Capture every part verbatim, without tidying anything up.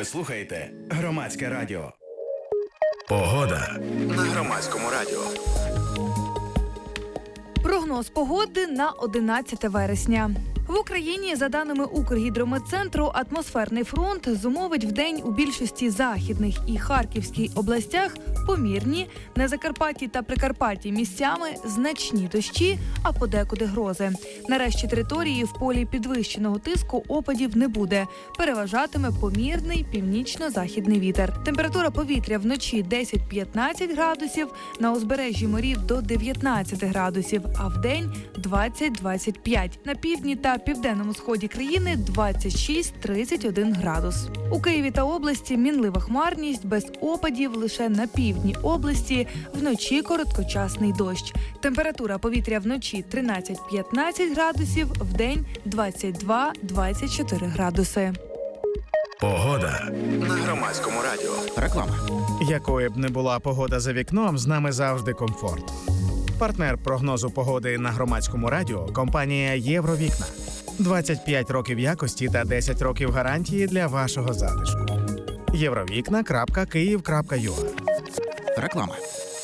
Ви слухаєте Громадське радіо. Погода на Громадському радіо. Прогноз погоди на одинадцяте вересня. В Україні, за даними Укргідрометцентру, атмосферний фронт зумовить вдень у більшості західних і Харківській областях помірні, на Закарпатті та Прикарпатті місцями значні дощі, а подекуди грози. На решті території в полі підвищеного тиску опадів не буде. Переважатиме помірний північно-західний вітер. Температура повітря вночі десять-п'ятнадцять градусів, на узбережжі морів до дев'ятнадцять градусів, а вдень двадцять-двадцять п'ять. На півдні та південному сході країни двадцять шість - тридцять один градус. У Києві та області мінлива хмарність, без опадів лише на півдні області, вночі короткочасний дощ. Температура повітря вночі тринадцять-п'ятнадцять градусів, вдень двадцять два - двадцять чотири градуси. Погода на Громадському радіо. Реклама. Якою б не була погода за вікном, з нами завжди комфорт. Партнер прогнозу погоди на Громадському радіо – компанія «Євровікна». двадцять п'ять років якості та десять років гарантії для вашого затишку. євровікна крапка київ крапка ю а. Реклама.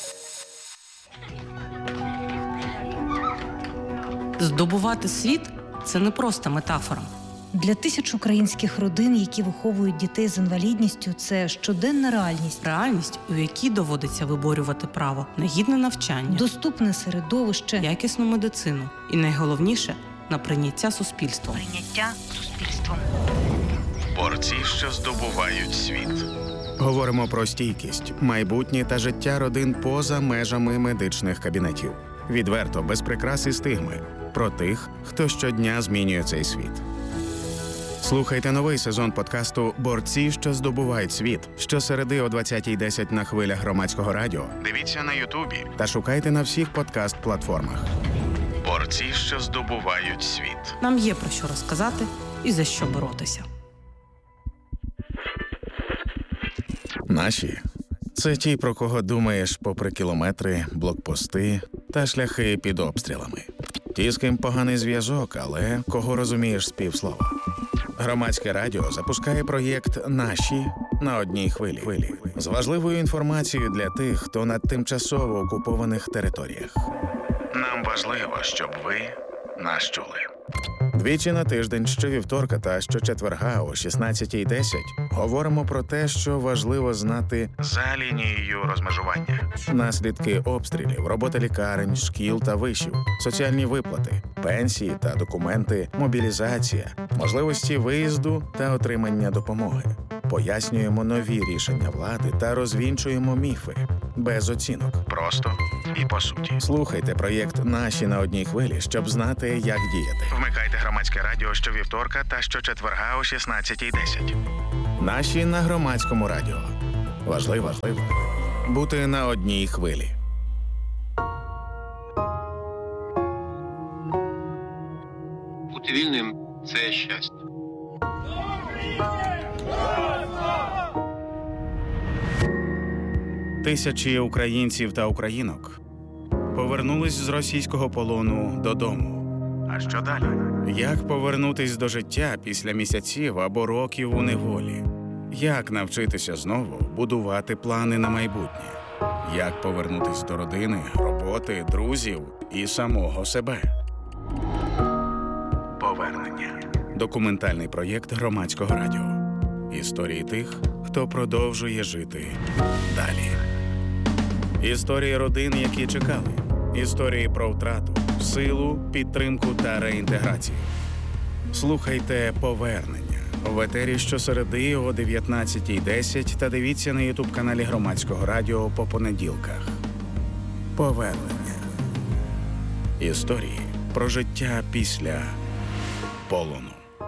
Здобувати світ – це не просто метафора. Для тисяч українських родин, які виховують дітей з інвалідністю, це щоденна реальність. Реальність, у якій доводиться виборювати право на гідне навчання, доступне середовище, якісну медицину і, найголовніше, на прийняття суспільством. Прийняття суспільством. Борці, що здобувають світ. Говоримо про стійкість, майбутнє та життя родин поза межами медичних кабінетів. Відверто, без прикрас і стигми. Про тих, хто щодня змінює цей світ. Слухайте новий сезон подкасту «Борці, що здобувають світ» щосереди о двадцятій десять на хвилях Громадського радіо. Дивіться на Ютубі та шукайте на всіх подкаст-платформах. Борці, що здобувають світ. Нам є про що розказати і за що боротися. Наші – це ті, про кого думаєш попри кілометри, блокпости та шляхи під обстрілами. Ті, з ким поганий зв'язок, але кого розумієш з півслова. Громадське радіо запускає проєкт «Наші» на одній хвилі. З важливою інформацією для тих, хто на тимчасово окупованих територіях. Нам важливо, щоб ви нас чули. Двічі на тиждень, щовівторка та щочетверга о шістнадцятій десять говоримо про те, що важливо знати за лінією розмежування. Наслідки обстрілів, робота лікарень, шкіл та вишів, соціальні виплати, пенсії та документи, мобілізація, можливості виїзду та отримання допомоги. Пояснюємо нові рішення влади та розвінчуємо міфи. Без оцінок. Просто і по суті. Слухайте проєкт «Наші» на одній хвилі, щоб знати, як діяти. Вмикайте Громадське радіо щовівторка та щочетверга о шістнадцятій десять. «Наші» на Громадському радіо. Важливо, важливо бути на одній хвилі. Бути вільним – це щастя. Тисячі українців та українок повернулись з російського полону додому. А що далі? Як повернутись до життя після місяців або років у неволі? Як навчитися знову будувати плани на майбутнє? Як повернутись до родини, роботи, друзів і самого себе? Повернення. Документальний проєкт Громадського радіо. Історії тих, хто продовжує жити далі. Історії родин, які чекали. Історії про втрату, силу, підтримку та реінтеграцію. Слухайте «Повернення» в етері щосереди о дев'ятнадцятій десять та дивіться на ютуб-каналі Громадського радіо по понеділках. Повернення. Історії про життя після полону.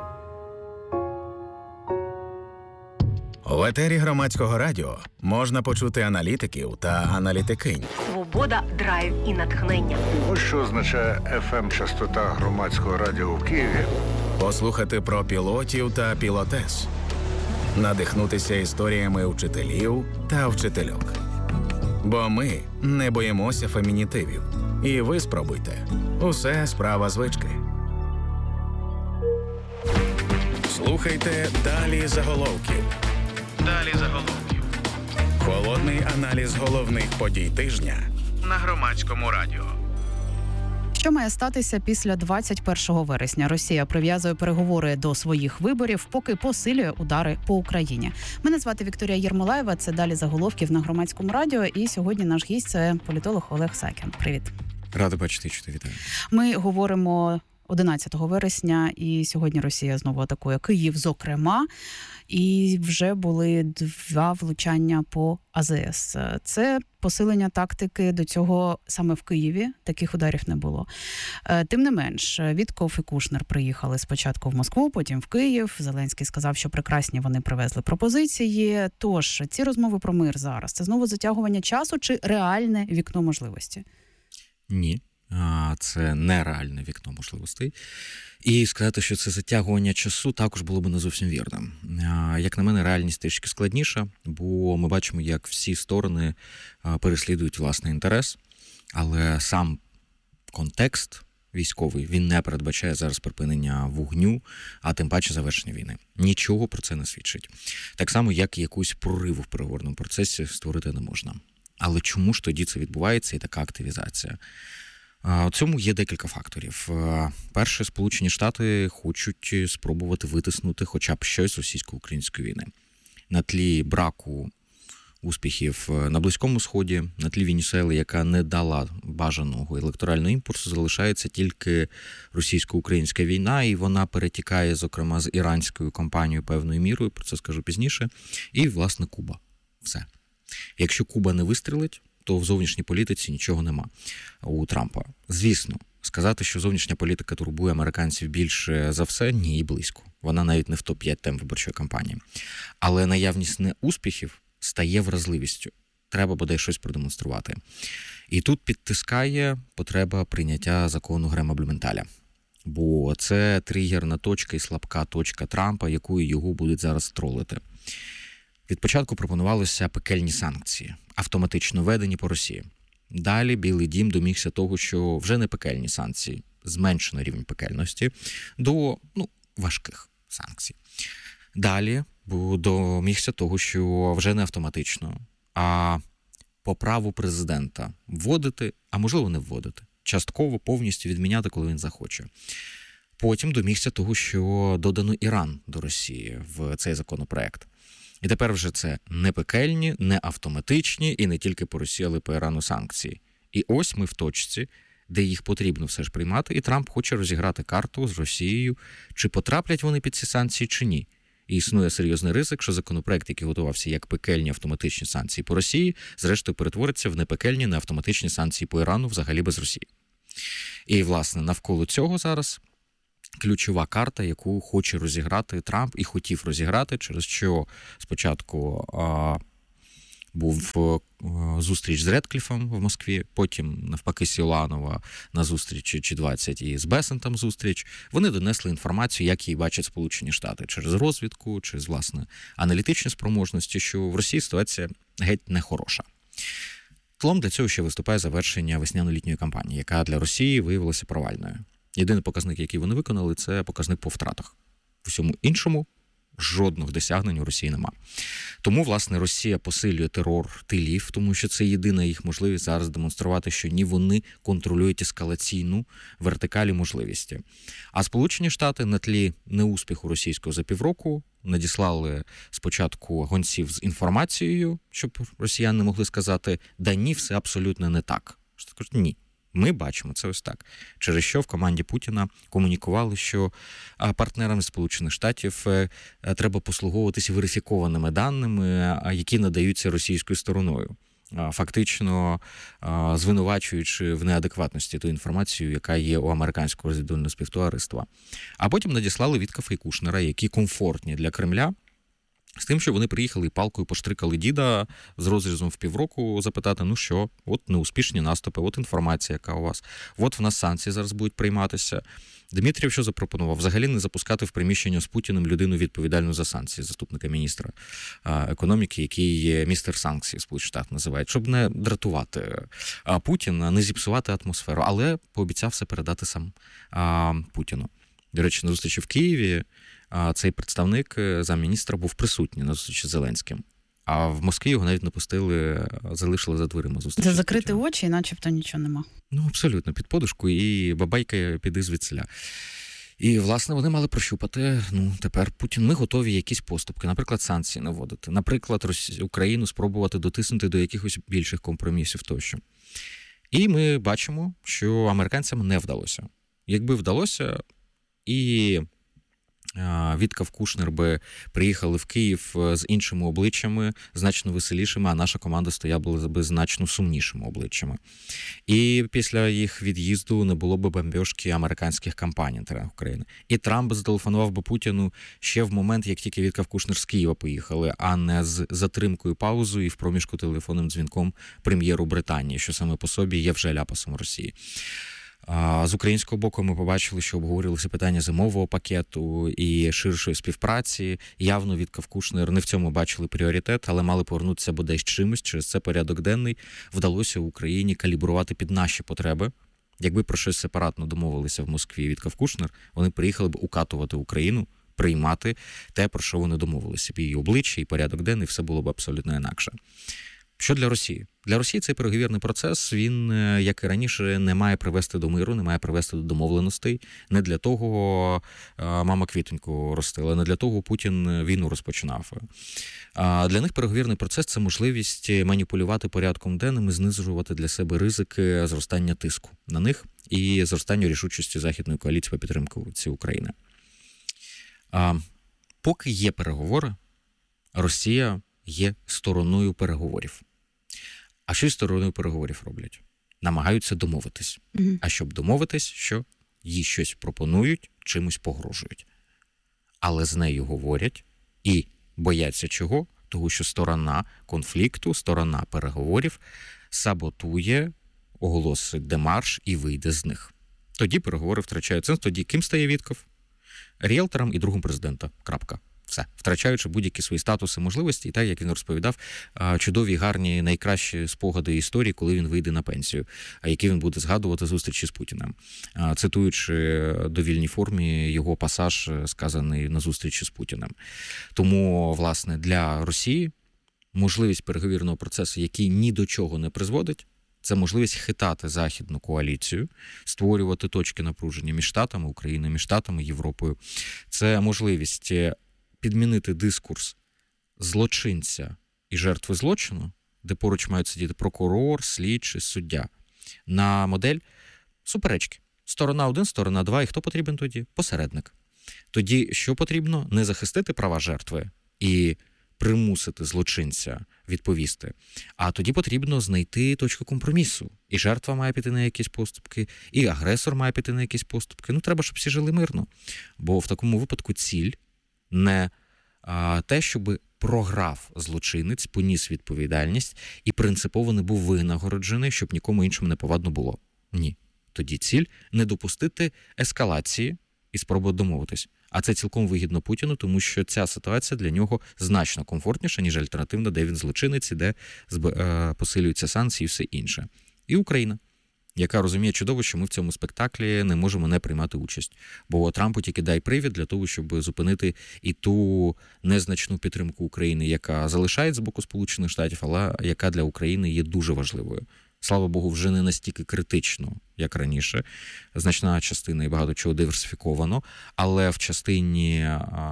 В етері Громадського радіо можна почути аналітиків та аналітикинь. Свобода, драйв і натхнення. Ось що означає еф ем-частота Громадського радіо в Києві. Послухати про пілотів та пілотес. Надихнутися історіями вчителів та вчительок. Бо ми не боїмося фемінітивів. І ви спробуйте. Усе справа звички. Слухайте далі заголовків. Далі заголовків. Холодний аналіз головних подій тижня на Громадському радіо. Що має статися після двадцять першого вересня? Росія прив'язує переговори до своїх виборів, поки посилює удари по Україні. Мене звати Вікторія Єрмолаєва, це «Далі заголовків» на Громадському радіо, і сьогодні наш гість – це політолог Олег Сакін. Привіт. Радий бачити, чути, вітаю. Ми говоримо одинадцятого вересня, і сьогодні Росія знову атакує Київ, зокрема, і вже були два влучання по А З С. Це посилення тактики, до цього саме в Києві таких ударів не було. Тим не менш, Вітков і Кушнер приїхали спочатку в Москву, потім в Київ. Зеленський сказав, що прекрасні вони привезли пропозиції. Тож, ці розмови про мир зараз – це знову затягування часу чи реальне вікно можливості? Ні. Це нереальне вікно можливостей. І сказати, що це затягування часу, також було б не зовсім вірним. Як на мене, реальність трішки складніша, бо ми бачимо, як всі сторони переслідують власний інтерес, але сам контекст військовий, він не передбачає зараз припинення вогню, а тим паче завершення війни. Нічого про це не свідчить. Так само, як і якусь прориву в переговорному процесі створити не можна. Але чому ж тоді це відбувається і така активізація? У цьому є декілька факторів. Перше, Сполучені Штати хочуть спробувати витиснути хоча б щось з російсько-української війни. На тлі браку успіхів на Близькому Сході, на тлі Венесуели, яка не дала бажаного електорального імпульсу, залишається тільки російсько-українська війна, і вона перетікає, зокрема, з іранською кампанією певною мірою, про це скажу пізніше, і, власне, Куба. Все. Якщо Куба не вистрілить, то в зовнішній політиці нічого нема у Трампа. Звісно, сказати, що зовнішня політика турбує американців більше за все, ні, і близько. Вона навіть не в топ п'ять тем виборчої кампанії. Але наявність неуспіхів стає вразливістю. Треба бодай щось продемонструвати. І тут підтискає потреба прийняття закону Грема-Блюменталя. Бо це тригерна точка і слабка точка Трампа, якою його будуть зараз тролити. Від початку пропонувалися пекельні санкції, автоматично введені по Росії. Далі Білий дім домігся того, що вже не пекельні санкції, зменшено рівень пекельності, до ну, важких санкцій. Далі домігся того, що вже не автоматично, а по праву президента вводити, а можливо не вводити, частково повністю відміняти, коли він захоче. Потім домігся того, що додано Іран до Росії в цей законопроект. І тепер вже це не пекельні, не автоматичні і не тільки по Росії, але й по Ірану санкції. І ось ми в точці, де їх потрібно все ж приймати, і Трамп хоче розіграти карту з Росією, чи потраплять вони під ці санкції, чи ні. І існує серйозний ризик, що законопроект, який готувався як пекельні автоматичні санкції по Росії, зрештою перетвориться в непекельні, не автоматичні санкції по Ірану взагалі без Росії. І, власне, навколо цього зараз ключова карта, яку хоче розіграти Трамп і хотів розіграти, через що спочатку а, був а, зустріч з Редкліфом в Москві, потім навпаки Сіланова на зустрічі Джі двадцять і з Бесентом зустріч. Вони донесли інформацію, як її бачать Сполучені Штати, через розвідку, через, власне, аналітичні спроможності, що в Росії ситуація геть нехороша. Тлом для цього ще виступає завершення весняно-літньої кампанії, яка для Росії виявилася провальною. Єдиний показник, який вони виконали, це показник по втратах. В усьому іншому жодних досягнень у Росії нема. Тому, власне, Росія посилює терор тилів, тому що це єдина їх можливість зараз демонструвати, що ні вони контролюють ескалаційну вертикалі можливості. А Сполучені Штати на тлі неуспіху російського за півроку надіслали спочатку гонців з інформацією, щоб росіяни не могли сказати, да ні, все абсолютно не так. Що скажуть, ні. Ми бачимо це ось так. Через що в команді Путіна комунікували, що партнерам з Сполучених Штатів треба послуговуватися верифікованими даними, які надаються російською стороною. Фактично звинувачуючи в неадекватності ту інформацію, яка є у американського розвідувального співтовариства. А потім надіслали Віткофа і Кушнера, які комфортні для Кремля, з тим, що вони приїхали і палкою поштрикали діда з розрізом в півроку запитати, ну що, от неуспішні наступи, от інформація, яка у вас, от в нас санкції зараз будуть прийматися. Дмитрієв що запропонував? Взагалі не запускати в приміщення з Путіним людину відповідальну за санкції, заступника міністра економіки, який є містер санкцій, Сполучені Штати називають, щоб не дратувати Путіна, не зіпсувати атмосферу, але пообіцяв все передати сам Путіну. До речі, на зустрічі в Києві цей представник, замміністра, був присутній на зустрічі з Зеленським. А в Москві його навіть не пустили, залишили за дверима зустрічі. Це закрити очі, і начебто нічого нема. Ну, абсолютно, під подушку і бабайка піди звідсіля. І, власне, вони мали прощупати, ну, тепер Путін, ми готові якісь поступки, наприклад, санкції наводити, наприклад, Росію, Україну спробувати дотиснути до якихось більших компромісів тощо. І ми бачимо, що американцям не вдалося. Якби вдалося, і Вітков, Кушнер би приїхали в Київ з іншими обличчями, значно веселішими, а наша команда стояла би значно сумнішими обличчями. І після їх від'їзду не було б бомбьошки американських кампаній на теренах України. І Трамп би зателефонував би Путіну ще в момент, як тільки Вітков, Кушнер з Києва поїхали, а не з затримкою, паузою і в проміжку телефонним дзвінком прем'єру Британії, що саме по собі є вже ляпасом Росії. З українського боку ми побачили, що обговорювалися питання зимового пакету і ширшої співпраці. Явно Вітков, Кушнер не в цьому бачили пріоритет, але мали повернутися бодай з чимось. Через це порядок денний вдалося Україні калібрувати під наші потреби. Якби про щось сепаратно домовилися в Москві Вітков, Кушнер, вони приїхали б укатувати Україну, приймати те, про що вони домовилися. І обличчя, і порядок денний, все було б абсолютно інакше. Що для Росії? Для Росії цей переговірний процес, він, як і раніше, не має привести до миру, не має привести до домовленостей. Не для того мама квітоньку ростила, не для того Путін війну розпочинав. Для них переговірний процес – це можливість маніпулювати порядком денним і знижувати для себе ризики зростання тиску на них і зростання рішучості Західної коаліції по підтримці України. Поки є переговори, Росія є стороною переговорів. А що з стороною переговорів роблять? Намагаються домовитись. Mm-hmm. А щоб домовитись, що їй щось пропонують, чимось погрожують. Але з нею говорять і бояться чого? Того, що сторона конфлікту, сторона переговорів саботує, оголосить демарш і вийде з них. Тоді переговори втрачають сенс. Тоді ким стає Вітков? Ріелтором і другом президента. Крапка. Все, втрачаючи будь-які свої статуси, можливості, і так, як він розповідав, чудові, гарні, найкращі спогади історії, коли він вийде на пенсію, а які він буде згадувати зустрічі з Путіним. Цитуючи в довільній формі його пасаж, сказаний на зустрічі з Путіним. Тому, власне, для Росії можливість переговірного процесу, який ні до чого не призводить, це можливість хитати Західну коаліцію, створювати точки напруження між Штатами, Україною, між Штатами, Європою. Це можливість підмінити дискурс злочинця і жертви злочину, де поруч мають сидіти прокурор, слідчий, суддя, на модель суперечки. Сторона один, сторона два, і хто потрібен тоді? Посередник. Тоді що потрібно? Не захистити права жертви і примусити злочинця відповісти, а тоді потрібно знайти точку компромісу. І жертва має піти на якісь поступки, і агресор має піти на якісь поступки. Ну, треба, щоб всі жили мирно. Бо в такому випадку ціль не а, те, щоб програв злочинець, поніс відповідальність і принципово не був винагороджений, щоб нікому іншому не повадно було. Ні. Тоді ціль – не допустити ескалації і спробувати домовитись. А це цілком вигідно Путіну, тому що ця ситуація для нього значно комфортніша, ніж альтернативна, де він злочинець, де посилюються санкції і все інше. І Україна, яка розуміє чудово, що ми в цьому спектаклі не можемо не приймати участь. Бо Трампу тільки дай привід для того, щоб зупинити і ту незначну підтримку України, яка залишається з боку Сполучених Штатів, але яка для України є дуже важливою. Слава Богу, вже не настільки критично, як раніше. Значна частина і багато чого диверсифіковано, але в частині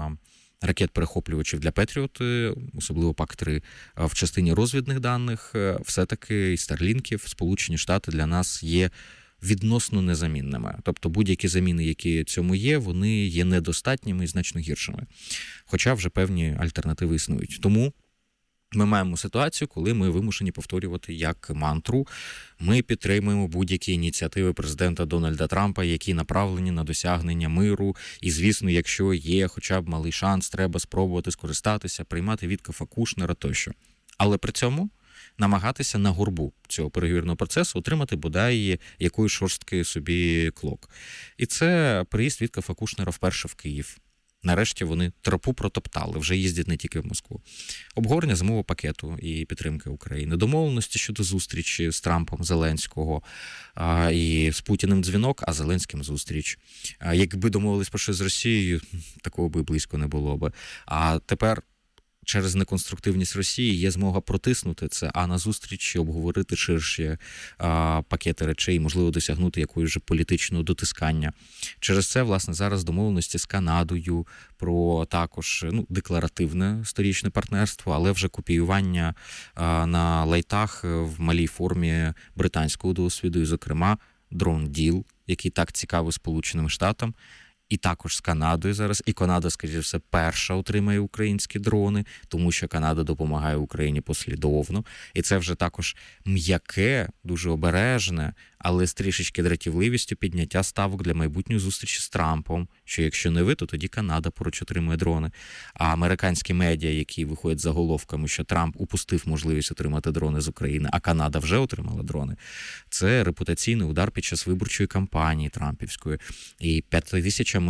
ракет-перехоплювачів для Петріот, особливо пак три, в частині розвідних даних, все-таки і Старлінків, Сполучені Штати для нас є відносно незамінними. Тобто будь-які заміни, які цьому є, вони є недостатніми і значно гіршими. Хоча вже певні альтернативи існують. Тому ми маємо ситуацію, коли ми вимушені повторювати як мантру. Ми підтримуємо будь-які ініціативи президента Дональда Трампа, які направлені на досягнення миру. І, звісно, якщо є хоча б малий шанс, треба спробувати скористатися, приймати Віткова, Кушнера тощо. Але при цьому намагатися на горбу цього переговірного процесу отримати бодай якоїсь шорстки собі клок. І це приїзд Віткова, Кушнера вперше в Київ. Нарешті вони тропу протоптали, вже їздять не тільки в Москву. Обговорення зимового пакету і підтримки України, домовленості щодо зустрічі з Трампом, Зеленського, і з Путіним дзвінок, а Зеленським зустріч. Якби домовились про щось з Росією, такого би близько не було би. А тепер через неконструктивність Росії є змога протиснути це, а на зустрічі обговорити ширші а, пакети речей, можливо, досягнути якоїсь вже політичного дотискання. Через це, власне, зараз домовленості з Канадою про також ну, декларативне сторічне партнерство, але вже копіювання а, на лайтах в малій формі британського досвіду, і, зокрема, дрон-діл, який так цікавий Сполученим Штатам, і також з Канадою зараз. І Канада, скоріше все, перша отримає українські дрони, тому що Канада допомагає Україні послідовно. І це вже також м'яке, дуже обережне, але з трішечки дратівливістю підняття ставок для майбутньої зустрічі з Трампом, що якщо не ви, то тоді Канада поруч отримує дрони. А американські медіа, які виходять з заголовками, що Трамп упустив можливість отримати дрони з України, а Канада вже отримала дрони, це репутаційний удар під час виборчої кампанії трампівської. І п'яти тисячами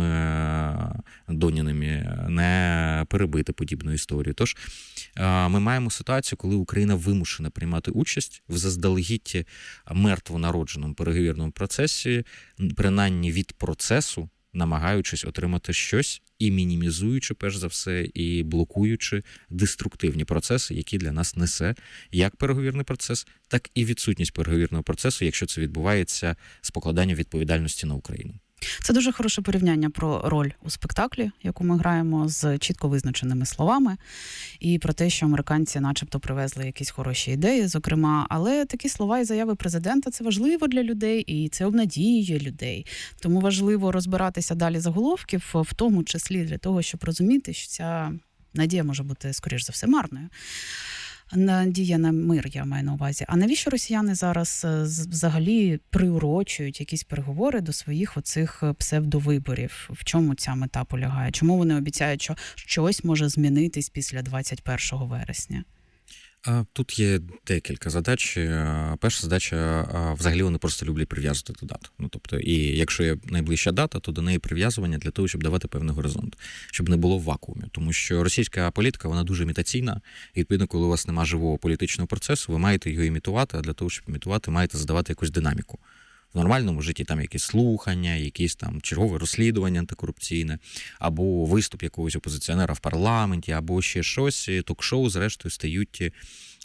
доняними не перебити подібну історію. Тож ми маємо ситуацію, коли Україна вимушена приймати участь в заздалегідь мертвонародженому переговірному процесі, принаймні від процесу, намагаючись отримати щось і мінімізуючи, перш за все, і блокуючи деструктивні процеси, які для нас несе як переговірний процес, так і відсутність переговірного процесу, якщо це відбувається з покладанням відповідальності на Україну. Це дуже хороше порівняння про роль у спектаклі, яку ми граємо з чітко визначеними словами, і про те, що американці начебто привезли якісь хороші ідеї, зокрема, але такі слова і заяви президента – це важливо для людей, і це обнадіює людей. Тому важливо розбиратися далі заголовків, в тому числі для того, щоб розуміти, що ця надія може бути, скоріш за все, марною. Надія на мир, я маю на увазі. А навіщо росіяни зараз взагалі приурочують якісь переговори до своїх оцих псевдовиборів? В чому ця мета полягає? Чому вони обіцяють, що щось може змінитись після двадцять першого вересня? Тут є декілька задач. Перша задача, взагалі вони просто люблять прив'язувати до дат. Ну, тобто, і якщо є найближча дата, то до неї прив'язування для того, щоб давати певний горизонт, щоб не було в вакуумі. Тому що російська політика, вона дуже імітаційна, і відповідно, коли у вас немає живого політичного процесу, ви маєте його імітувати, а для того, щоб імітувати, маєте задавати якусь динаміку. В нормальному житті там якісь слухання, якісь там чергове розслідування антикорупційне, або виступ якогось опозиціонера в парламенті, або ще щось, ток-шоу, зрештою, стають е,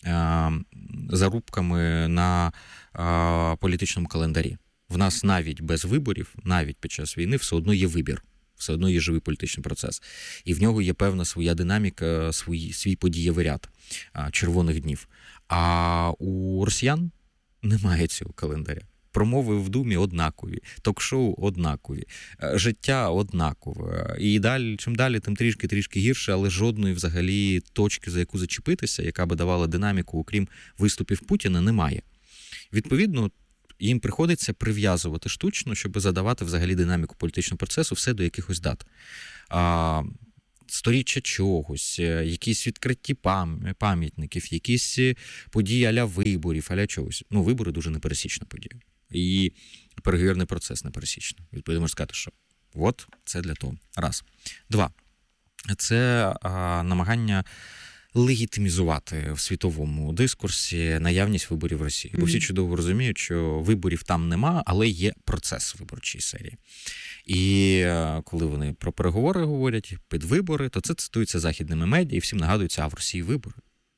зарубками на е, політичному календарі. В нас навіть без виборів, навіть під час війни, все одно є вибір, все одно є живий політичний процес. І в нього є певна своя динаміка, свій, свій подієвий ряд е, червоних днів. А у росіян немає цього календаря. Промови в Думі однакові, ток-шоу однакові, життя однакове. І далі, чим далі, тим трішки-трішки гірше, але жодної взагалі точки, за яку зачепитися, яка би давала динаміку, окрім виступів Путіна, немає. Відповідно, їм приходиться прив'язувати штучно, щоб задавати взагалі динаміку політичного процесу все до якихось дат. А, сторіччя чогось, якісь відкриті пам'ятників, якісь події а-ля виборів, а-ля чогось. Ну, вибори дуже непересічна подія. І переговірний процес непересічний. Відповідно, можна сказати, що от це для того. Раз. Два. Це а, намагання легітимізувати в світовому дискурсі наявність виборів в Росії. Бо всі чудово розуміють, що виборів там нема, але є процес виборчої серії. І коли вони про переговори говорять, під вибори, то це цитується західними медіа, і всім нагадується, а в Росії вибори.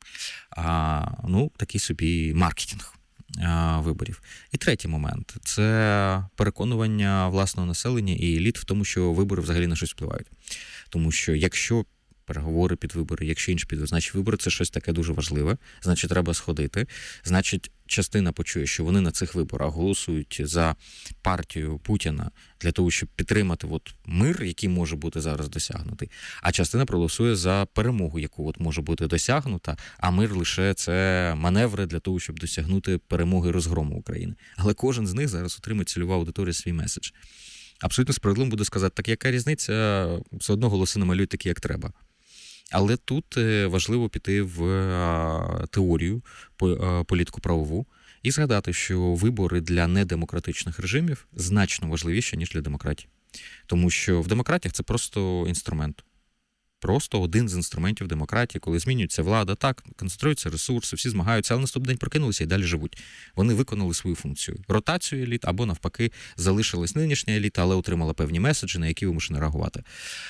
А, ну, такий собі маркетинг виборів. І третій момент – це переконування власного населення і еліт в тому, що вибори взагалі на щось впливають. Тому що якщо переговори під вибори, якщо інші під, значить вибори – це щось таке дуже важливе, значить треба сходити, значить частина почує, що вони на цих виборах голосують за партію Путіна для того, щоб підтримати от мир, який може бути зараз досягнутий, а частина проголосує за перемогу, яку от може бути досягнута, а мир лише це маневри для того, щоб досягнути перемоги розгрому України. Але кожен з них зараз отримує цільова аудиторія свій меседж. Абсолютно справедливо буде сказати, так яка різниця, все одно голоси намалюють такі, як треба. Але тут важливо піти в теорію політико-правову і згадати, що вибори для недемократичних режимів значно важливіші, ніж для демократії. Тому що в демократіях це просто інструмент. Просто один з інструментів демократії, коли змінюється влада, так, концентруються ресурси, всі змагаються, але наступний день прокинулися і далі живуть. Вони виконали свою функцію. Ротацію еліт, або навпаки, залишилась нинішня еліта, але отримала певні меседжі, на які вимушені реагувати.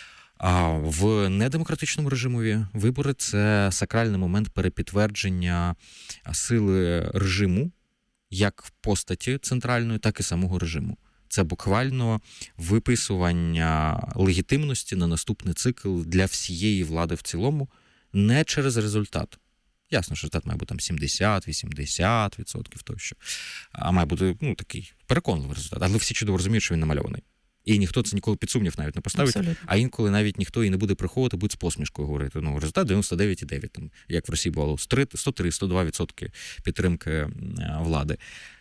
А в недемократичному режимові вибори – це сакральний момент перепідтвердження сили режиму, як в постаті центральної, так і самого режиму. Це буквально виписування легітимності на наступний цикл для всієї влади в цілому, не через результат. Ясно, що результат має бути там сімдесят-вісімдесят відсотків тощо, а має бути, ну, такий переконливий результат. Але всі чудово розуміють, що він намальований. І ніхто це ніколи під сумнів навіть не поставить, абсолютно. А інколи навіть ніхто і не буде приходити, буде з посмішкою говорити. Ну, результат дев'яносто дев'ять цілих дев'ять десятих, там, як в Росії було, сто три - сто два відсотки підтримки влади.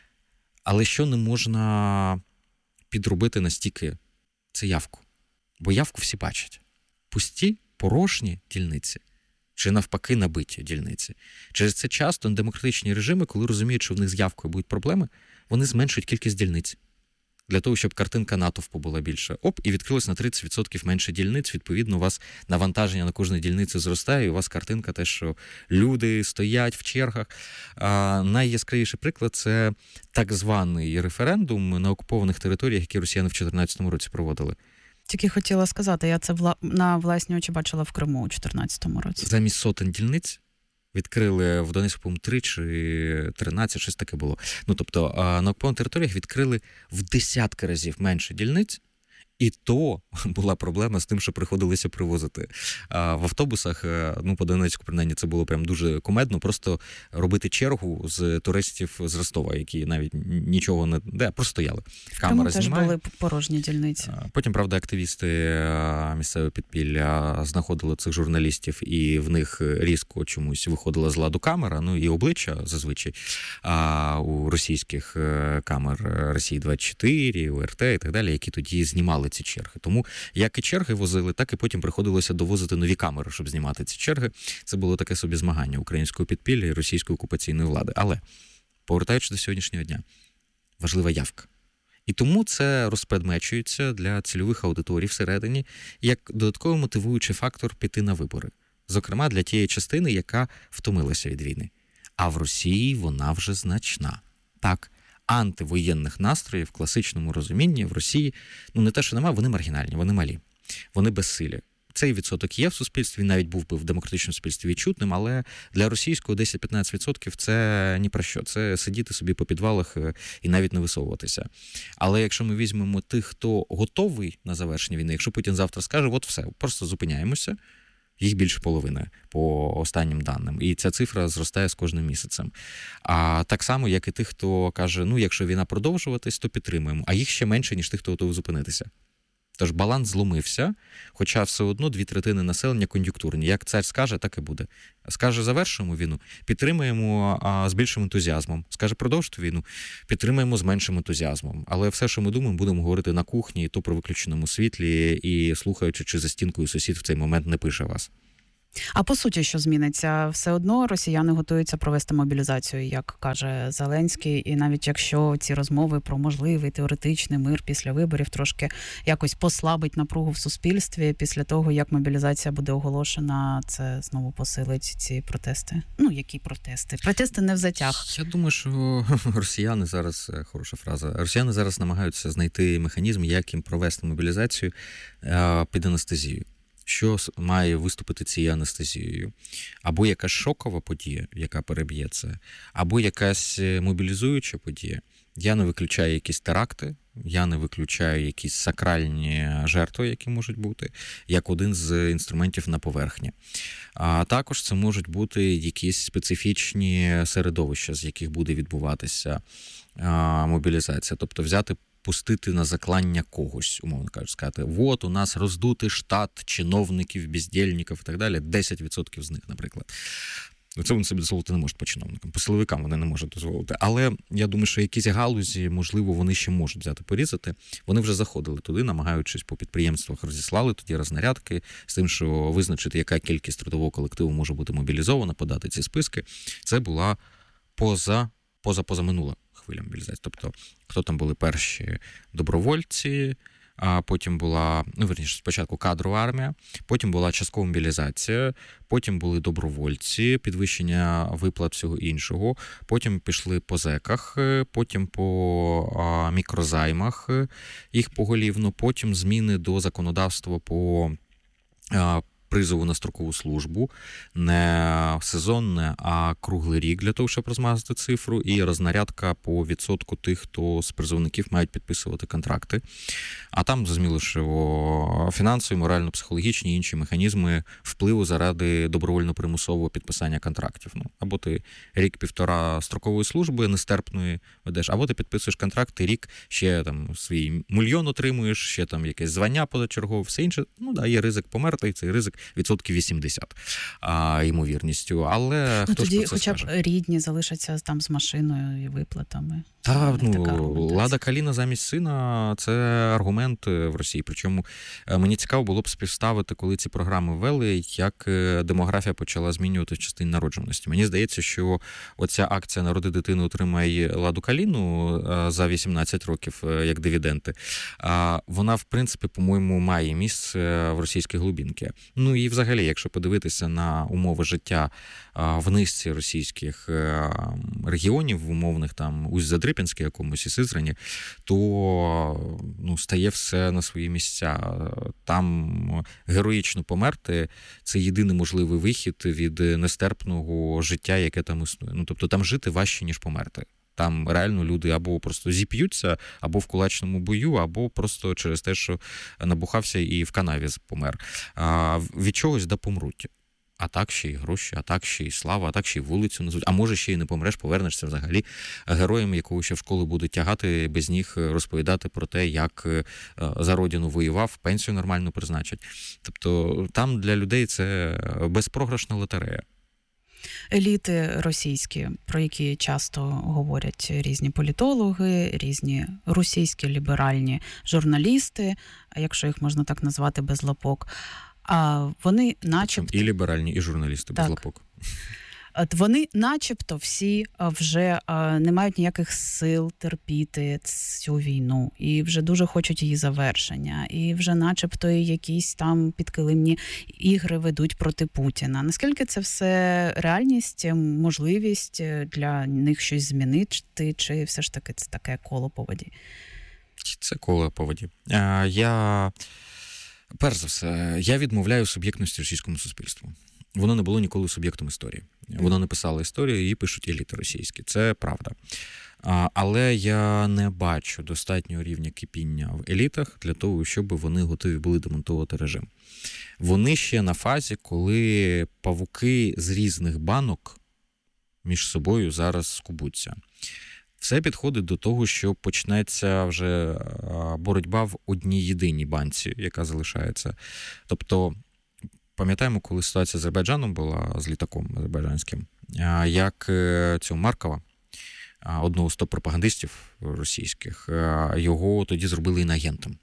Але що не можна підробити настільки – це явку. Бо явку всі бачать. Пусті, порожні дільниці, чи навпаки набиті дільниці. Через це часто демократичні режими, коли розуміють, що в них з явкою будуть проблеми, вони зменшують кількість дільниць. Для того, щоб картинка натовпу була більша. Оп, і відкрилось на тридцять відсотків менше дільниць. Відповідно, у вас навантаження на кожну дільницю зростає, і у вас картинка те, що люди стоять в чергах. А найяскравіший приклад – це так званий референдум на окупованих територіях, які росіяни в дві тисячі чотирнадцятому році проводили. Тільки хотіла сказати, я це вла... на власні очі бачила в Криму у дві тисячі чотирнадцятому році. Замість сотень дільниць відкрили в Донецьку, по-моєму, три чи тринадцять, щось таке було. Ну, тобто, на окупованих територіях відкрили в десятки разів менше дільниць, і то була проблема з тим, що приходилося привозити. А в автобусах, ну, по Донецьку, принаймні, це було прям дуже кумедно, просто робити чергу з туристів з Ростова, які навіть нічого не... де, просто стояли. Камера знімає. Теж були порожні дільниці. Потім, правда, активісти місцевого підпілля знаходили цих журналістів, і в них різко чомусь виходила з ладу камера, ну, і обличчя, зазвичай, а у російських камер Росії двадцять чотири, УРТ і так далі, які тоді знімали ці черги. Тому як і черги возили, так і потім приходилося довозити нові камери, щоб знімати ці черги. Це було таке собі змагання українського підпілля і російської окупаційної влади. Але, повертаючись до сьогоднішнього дня, важлива явка. І тому це розпредмечується для цільових аудиторій всередині як додатковий мотивуючий фактор піти на вибори. Зокрема, для тієї частини, яка втомилася від війни. А в Росії вона вже значна. Так, антивоєнних настроїв в класичному розумінні в Росії, ну, не те, що немає, вони маргінальні, вони малі, вони безсилі. Цей відсоток є в суспільстві, він навіть був би в демократичному суспільстві відчутним, але для російського десять-п'ятнадцять відсотків це ні про що. Це сидіти собі по підвалах і навіть не висовуватися. Але якщо ми візьмемо тих, хто готовий на завершення війни, якщо Путін завтра скаже, от все, просто зупиняємося, їх більше половини по останнім даним. І ця цифра зростає з кожним місяцем. А так само, як і тих, хто каже, ну, якщо війна продовжуватись, то підтримуємо. А їх ще менше, ніж тих, хто готовий зупинитися. Тож баланс зломився, хоча все одно дві третини населення кон'юнктурні. Як цар скаже, так і буде. Скаже, завершуємо війну, підтримуємо а, з більшим ентузіазмом. Скаже, продовжити війну, підтримуємо з меншим ентузіазмом. Але все, що ми думаємо, будемо говорити на кухні, і то при виключеному світлі, і слухаючи, чи за стінкою сусід в цей момент не пише вас. А по суті, що зміниться? Все одно росіяни готуються провести мобілізацію, як каже Зеленський, і навіть якщо ці розмови про можливий теоретичний мир після виборів трошки якось послабить напругу в суспільстві, після того, як мобілізація буде оголошена, це знову посилить ці протести. Ну, які протести? Протести не в затяг. Я думаю, що росіяни зараз, хороша фраза, росіяни зараз намагаються знайти механізм, як їм провести мобілізацію під анестезією. Що має виступити цією анестезією? Або якась шокова подія, яка переб'є це, або якась мобілізуюча подія. Я не виключаю якісь теракти, я не виключаю якісь сакральні жертви, які можуть бути, як один з інструментів на поверхні. А також це можуть бути якісь специфічні середовища, з яких буде відбуватися мобілізація. Тобто взяти пустити на заклання когось, умовно кажучи, сказати, от у нас роздутий штат чиновників, бездєльників і так далі, десять відсотків з них, наприклад. Це вони собі дозволити не можуть по чиновникам, по силовикам вони не можуть дозволити. Але я думаю, що якісь галузі, можливо, вони ще можуть взяти порізати. Вони вже заходили туди, намагаючись по підприємствах, розіслали тоді рознарядки з тим, що визначити, яка кількість трудового колективу може бути мобілізована, подати ці списки. Це була поза, поза, поза минула хвиля мобілізації. Тобто, хто там були перші добровольці, а потім була, ну, верніше, спочатку кадрова армія, потім була часткова мобілізація, потім були добровольці, підвищення виплат всього іншого, потім пішли по зеках, потім по мікрозаймах їх поголівно, потім зміни до законодавства по призову на строкову службу, не сезонне, а круглий рік для того, щоб розмазати цифру, і рознарядка по відсотку тих, хто з призовників мають підписувати контракти. А там, зрозуміло, що фінансові, морально-психологічні і інші механізми впливу заради добровольно-примусового підписання контрактів. Ну, або ти рік-півтора строкової служби нестерпної ведеш, або ти підписуєш контракт, ти рік ще там свій мульйон отримуєш, ще там якесь звання позачергове, все інше. Ну, да, є ризик померти, і цей ризик відсотків вісімдесят а, ймовірністю, але ну, хто тоді ж про це хоча б скаже? Рідні залишаться там з машиною і виплатами. Та, ну, Лада Каліна замість сина – це аргумент в Росії. Причому мені цікаво було б співставити, коли ці програми ввели, як демографія почала змінювати в частині народжуваності. Мені здається, що оця акція «Народи дитину, отримай Ладу Каліну» за вісімнадцять років, як дивіденди, вона, в принципі, по-моєму, має місце в російській глибинці. Ну і взагалі, якщо подивитися на умови життя в низці російських регіонів, в умовних там Усть-Задрипінській якомусь і Сизрані, то ну, стає все на свої місця. Там героїчно померти – це єдиний можливий вихід від нестерпного життя, яке там існує. Ну, тобто там жити важче, ніж померти. Там реально люди або просто зіп'ються, або в кулачному бою, або просто через те, що набухався і в канаві помер. А від чогось да помруть. А так ще й гроші, а так ще й слава, а так ще й вулицю назвуть. А може ще й не помреш, повернешся взагалі героєм, якого ще в школу будуть тягати, без ніг розповідати про те, як за родину воював, пенсію нормально призначать. Тобто там для людей це безпрограшна лотерея. Еліти російські, про які часто говорять різні політологи, різні російські ліберальні журналісти, якщо їх можна так назвати без лапок, а вони начебто... І ліберальні, і журналісти без лапок. От вони начебто всі вже не мають ніяких сил терпіти цю війну, і вже дуже хочуть її завершення, і вже начебто якісь там підкилимні ігри ведуть проти Путіна. Наскільки це все реальність, можливість для них щось змінити, чи все ж таки це таке коло по воді? Це коло по воді. Я... Перш за все, я відмовляю суб'єктності російському суспільству. Воно не було ніколи суб'єктом історії. Воно не писало історію, її пишуть еліти російські. Це правда. Але я не бачу достатнього рівня кипіння в елітах для того, щоб вони готові були демонтувати режим. Вони ще на фазі, коли павуки з різних банок між собою зараз скубуться. Все підходить до того, що почнеться вже боротьба в одній єдиній банці, яка залишається. Тобто, пам'ятаємо, коли ситуація з Азербайджаном була, з літаком азербайджанським, як цього Маркова, одного з топ-пропагандистів російських, його тоді зробили іноагентом.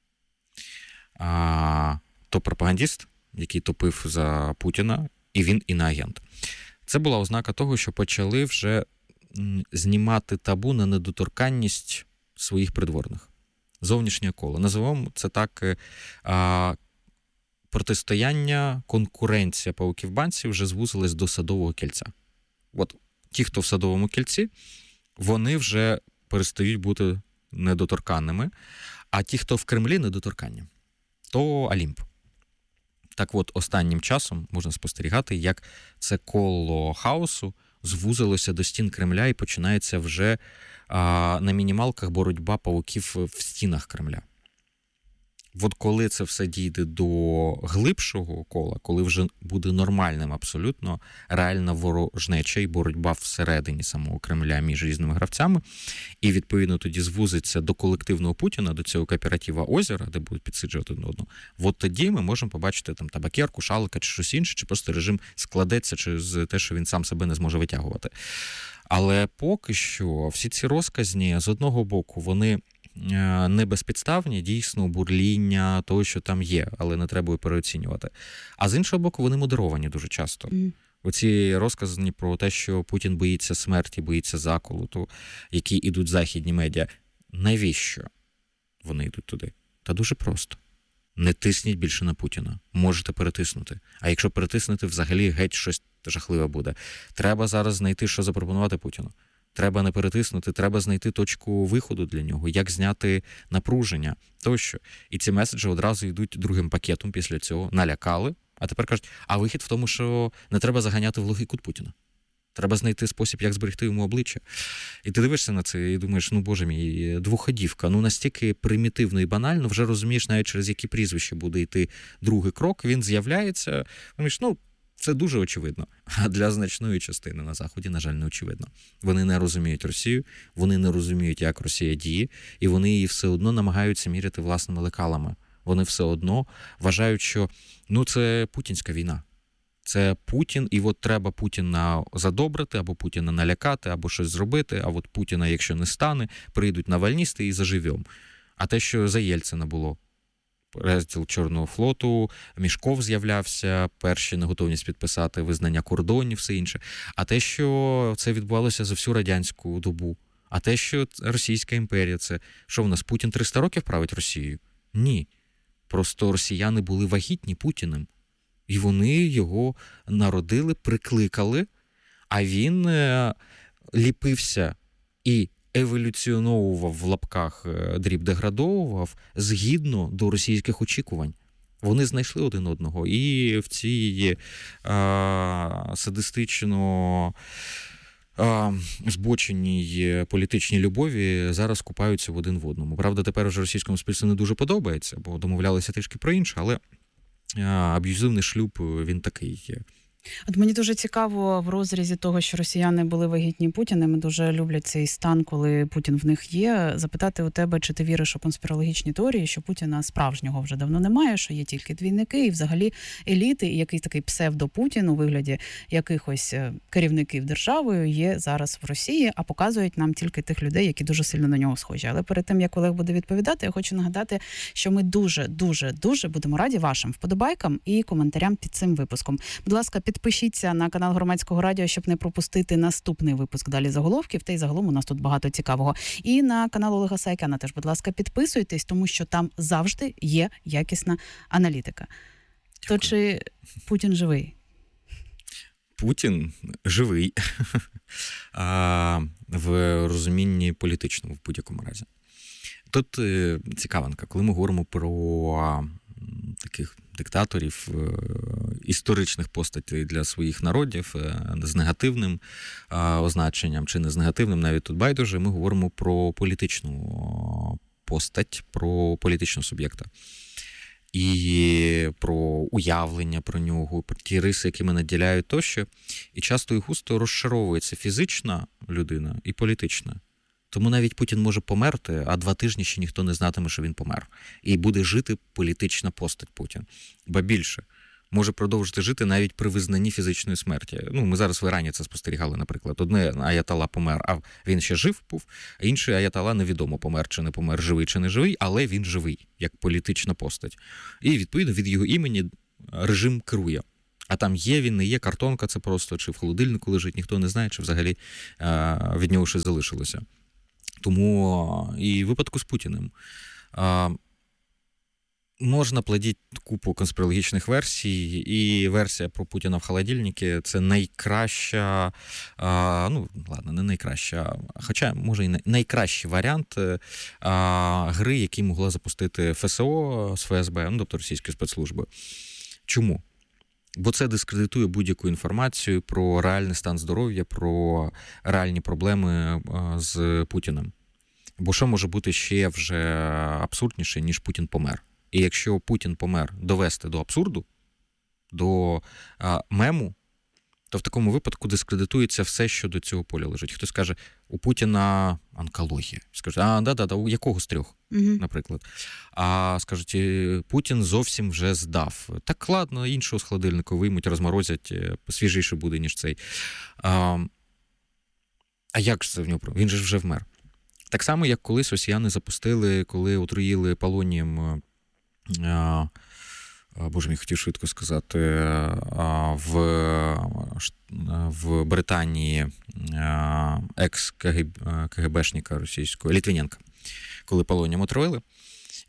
Топ-пропагандист, який топив за Путіна, і він іноагент. Це була ознака того, що почали вже знімати табу на недоторканність своїх придворних. Зовнішнє коло. Називаємо це так а, протистояння, конкуренція павуків-банців вже звузилась до Садового кільця. От ті, хто в Садовому кільці, вони вже перестають бути недоторканними, а ті, хто в Кремлі, недоторканні. То Олімп. Так от, останнім часом можна спостерігати, як це коло хаосу звузилося до стін Кремля і починається вже а, на мінімалках боротьба павуків в стінах Кремля. От коли це все дійде до глибшого кола, коли вже буде нормальним абсолютно реальна ворожнеча і боротьба всередині самого Кремля між різними гравцями, і відповідно тоді звузиться до колективного Путіна, до цього кооператива озера, де будуть підсиджувати один одного, от тоді ми можемо побачити там табакерку, шалика чи щось інше, чи просто режим складеться через те, що він сам себе не зможе витягувати. Але поки що всі ці розказні, з одного боку, вони не безпідставні, дійсно, бурління, того, що там є, але не треба переоцінювати. А з іншого боку, вони модеровані дуже часто. Mm. Оці розкази про те, що Путін боїться смерті, боїться заколоту, які йдуть західні медіа. Навіщо вони йдуть туди? Та дуже просто. Не тисніть більше на Путіна. Можете перетиснути. А якщо перетиснути, взагалі геть щось жахливе буде. Треба зараз знайти, що запропонувати Путіну. Треба не перетиснути, треба знайти точку виходу для нього, як зняти напруження тощо. І ці меседжі одразу йдуть другим пакетом після цього. Налякали, а тепер кажуть, а вихід в тому, що не треба заганяти в глухий кут Путіна. Треба знайти спосіб, як зберегти йому обличчя. І ти дивишся на це і думаєш, ну, боже мій, двоходівка. Ну, настільки примітивно і банально, вже розумієш навіть, через які прізвища буде йти другий крок, він з'являється. Думаєш, ну, це дуже очевидно. А для значної частини на Заході, на жаль, не очевидно. Вони не розуміють Росію, вони не розуміють, як Росія діє, і вони її все одно намагаються міряти власними лекалами. Вони все одно вважають, що, ну, це путінська війна. Це Путін, і от треба Путіна задобрити, або Путіна налякати, або щось зробити, а от Путіна, якщо не стане, прийдуть навальністи і заживем. А те, що за Єльцина було, розділ Чорного флоту, Мішков з'являвся, перші неготовність підписати визнання кордонів, все інше. А те, що це відбувалося за всю радянську добу. А те, що Російська імперія, це що в нас, Путін триста років править Росією? Ні. Просто росіяни були вагітні Путіним. І вони його народили, прикликали, а він е, ліпився і еволюціоновував в лапках, дріб деградовував згідно до російських очікувань. Вони знайшли один одного. І в цій е, садистично е, збоченій політичній любові зараз купаються в один в одному. Правда, тепер вже російському суспільству не дуже подобається, бо домовлялися трішки про інше, але аб'юзивний шлюб, він такий є. От мені дуже цікаво в розрізі того, що росіяни були вагітні Путіним, дуже люблять цей стан, коли Путін в них є, запитати у тебе, чи ти віриш у конспірологічні теорії, що Путіна справжнього вже давно немає, що є тільки двійники і взагалі еліти, і якийсь такий псевдо-Путін у вигляді якихось керівників державою є зараз в Росії, а показують нам тільки тих людей, які дуже сильно на нього схожі. Але перед тим, як Олег буде відповідати, я хочу нагадати, що ми дуже, дуже, дуже будемо раді вашим вподобайкам і коментарям під цим випуском. Будь ласка, підпишіться на канал Громадського радіо, щоб не пропустити наступний випуск «Далі заголовків», та й загалом у нас тут багато цікавого. І на канал Олега Саакяна теж, будь ласка, підписуйтесь, тому що там завжди є якісна аналітика. Дякую. То чи Путін живий? Путін живий. а, в розумінні політичному, в будь-якому разі. Тут е, цікавинка, коли ми говоримо про таких диктаторів, історичних постатей для своїх народів з негативним означенням чи не з негативним, навіть тут байдуже, ми говоримо про політичну постать, про політичного суб'єкта. І про уявлення про нього, про ті риси, якими наділяють тощо. І часто і густо розшаровується фізична людина і політична. Тому навіть Путін може померти, а два тижні ще ніхто не знатиме, що він помер. І буде жити політична постать Путін. Ба більше, може продовжити жити навіть при визнанні фізичної смерті. Ну, ми зараз в Ірані це спостерігали, наприклад. Одне аятала помер, а він ще жив був, а інший аятала невідомо помер чи не помер, живий чи не живий, але він живий, як політична постать. І, відповідно, від його імені режим керує. А там є він, не є, картонка це просто, чи в холодильнику лежить, ніхто не знає, чи взагалі від нього щось залишилося. Тому і в випадку з Путіним а, можна плодити купу конспірологічних версій, і версія про Путіна в холодильнику – це найкраща, а, ну, ладно, не найкраща, хоча, може, і найкращий варіант а, гри, який могла запустити ФСО з ФСБ, ну, тобто російської спецслужби. Чому? Бо це дискредитує будь-яку інформацію про реальний стан здоров'я, про реальні проблеми з Путіним. Бо що може бути ще вже абсурдніше, ніж Путін помер? І якщо Путін помер довести до абсурду, до а, мему, то в такому випадку дискредитується все, що до цього поля лежить. Хтось каже, у Путіна онкологія. Скаже, а, да-да-да, у якого з трьох, угу. наприклад. А скажуть, Путін зовсім вже здав. Так, ладно, іншого з холодильника виймуть, розморозять, свіжіше буде, ніж цей. А, а як ж це в нього? Він же вже вмер. Так само, як колись росіяни запустили, коли отруїли полонієм, а, боже мій, хотів швидко сказати, в, в Британії екс-КГБшника російського, Літвіненка, коли полонієм отруїли,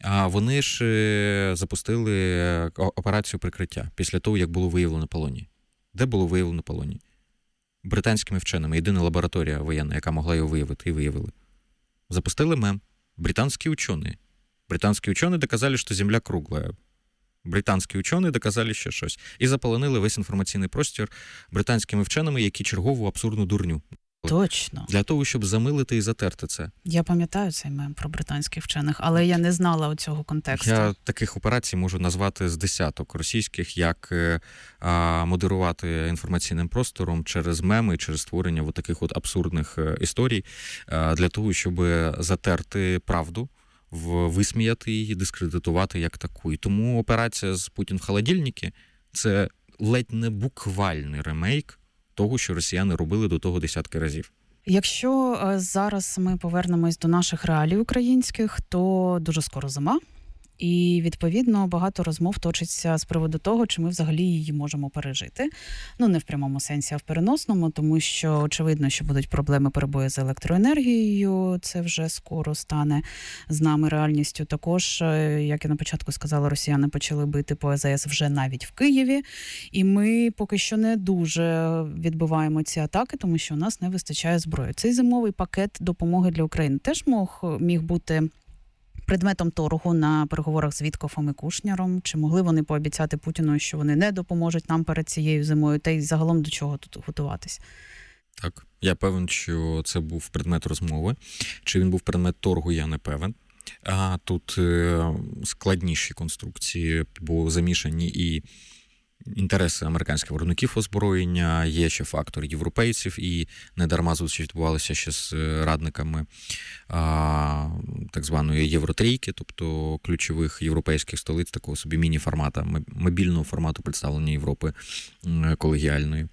А вони ж запустили операцію прикриття після того, як було виявлено полоній. Де було виявлено полоній? Британськими вченими. Єдина лабораторія воєнна, яка могла його виявити, і виявили. Запустили мем. Британские ученые. Британские ученые доказали, що Земля кругла. Британські учені доказали ще щось. І заполонили весь інформаційний простір британськими вченими, які чергову абсурдну дурню. Точно. Для того, щоб замилити і затерти це. Я пам'ятаю цей мем про британських вчених, але я не знала оцього контексту. Я таких операцій можу назвати з десяток російських, як а, модерувати інформаційним простором через меми, через створення от таких от абсурдних історій, а, для того, щоб затерти правду, висміяти її, дискредитувати як таку. І тому операція з Путін в холодильнику – це ледь не буквальний ремейк того, що росіяни робили до того десятки разів. Якщо зараз ми повернемось до наших реалій українських, то дуже скоро зима. І, відповідно, багато розмов точиться з приводу того, чи ми взагалі її можемо пережити. Ну, не в прямому сенсі, а в переносному, тому що, очевидно, що будуть проблеми перебої з електроенергією. Це вже скоро стане з нами реальністю. Також, як я на початку сказала, росіяни почали бити по АЗС вже навіть в Києві. І ми поки що не дуже відбиваємо ці атаки, тому що у нас не вистачає зброї. Цей зимовий пакет допомоги для України теж мог, міг бути предметом торгу на переговорах з Віткофом і Кушнером? Чи могли вони пообіцяти Путіну, що вони не допоможуть нам перед цією зимою? Та й загалом до чого тут готуватись? Так, я певен, що це був предмет розмови. Чи він був предмет торгу, я не певен. А тут складніші конструкції, бо замішані і інтереси американських виробників озброєння, є ще фактор європейців, і недарма зустріч відбувалися ще з радниками а, так званої Євротрійки, тобто ключових європейських столиць, такого собі міні-формата, мобільного формату представлення Європи колегіальної.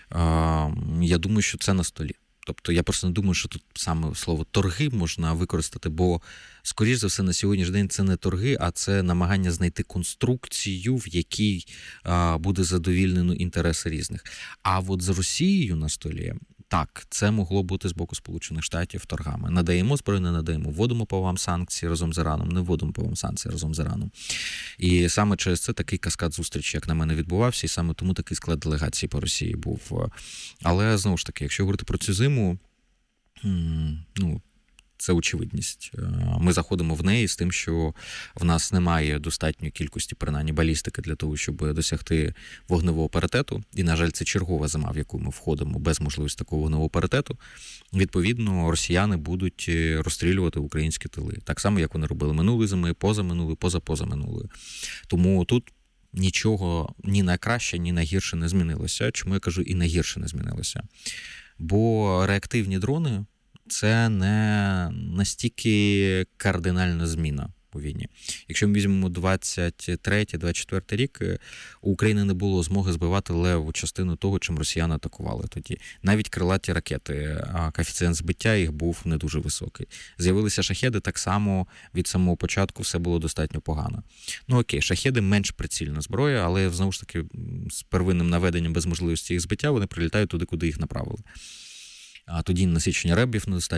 А, я думаю, що це на столі. Тобто я просто не думаю, що тут саме слово «торги» можна використати, бо, скоріш за все, на сьогоднішній день це не торги, а це намагання знайти конструкцію, в якій а, буде задовільнено інтереси різних. А от з Росією на столі, так, це могло бути з боку Сполучених Штатів торгами. Надаємо зброю, не надаємо. Вводимо по вам санкції разом з Іраном, не вводимо по вам санкції разом з Іраном. І саме через це такий каскад зустрічі, як на мене, відбувався, і саме тому такий склад делегації по Росії був. Але, знову ж таки, якщо говорити про цю зиму, ну, це очевидність. Ми заходимо в неї з тим, що в нас немає достатньої кількості, принаймні, балістики для того, щоб досягти вогневого паритету. І, на жаль, це чергова зима, в яку ми входимо без можливості такого вогневого паритету. Відповідно, росіяни будуть розстрілювати українські тили. Так само, як вони робили минулої зими, позаминулої, позапозаминулої. Тому тут нічого ні на краще, ні на гірше не змінилося. Чому я кажу і на гірше не змінилося? Бо реактивні дрони – це не настільки кардинальна зміна у війні. Якщо ми візьмемо двадцять третій - двадцять четвертий рік, у України не було змоги збивати левову частину того, чим росіяни атакували тоді. Навіть крилаті ракети, а коефіцієнт збиття їх був не дуже високий. З'явилися шахеди, так само від самого початку все було достатньо погано. Ну окей, шахеди менш прицільна зброя, але знову ж таки з первинним наведенням без можливості їх збиття вони прилітають туди, куди їх направили. А тоді насичення ребів недостатньо.